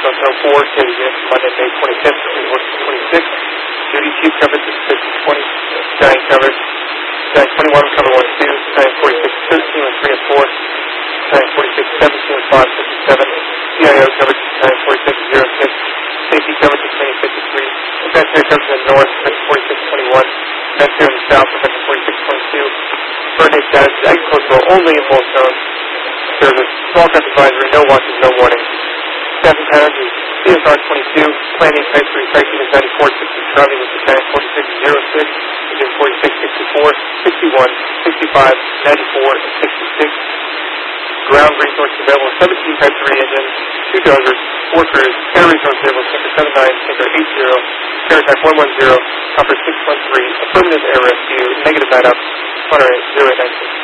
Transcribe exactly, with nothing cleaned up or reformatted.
Delta four, Katie unit for Monday, May twenty-fifth, report twenty-sixth. Duty chief coverage is six twenty, Giant coverage, Giant twenty-one, cover one two, Giant forty-six, thirteen with three and four, Giant forty-six, seventeen with five, fifty-seven, C I O coverage is Giant forty-six, zero six, safety coverage is Giant fifty-three, advanced air coverage in the north, Giant forty-six, twenty-one, advanced air in the south, Giant forty-six, twenty-two, bird day status, agricultural only in full zone. There's a small craft advisory, no watches, no warnings. Staffing patterns is C S R twenty-two, planning type three, pricing is ninety-four sixty, traveling with the Giant forty-six, zero six, engine forty-six, sixty-four, sixty-one, sixty-five, ninety-four, and sixty-six. Ground resources available, seventeen type three engines, two doggers, four crews, air resource available, Tinker seven nine, Tinker eight zero, carrier type one one zero, copper six one three, affirmative air rescue, negative nine up, runner zero eight nine six.